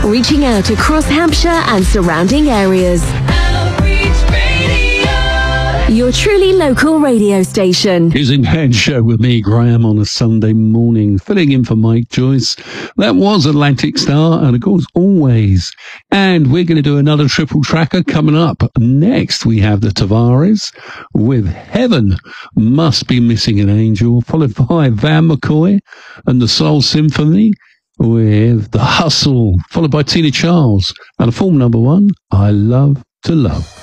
reaching out across Hampshire and surrounding areas. Your truly local radio station. Using Head Show with me, Graham, on a Sunday morning, filling in for Mike Joyce. That was Atlantic Star, and of course, Always. And we're going to do another triple tracker coming up. Next, we have the Tavares with Heaven Must Be Missing an Angel, followed by Van McCoy and the Soul Symphony with The Hustle, followed by Tina Charles and a form number 1, I Love to Love.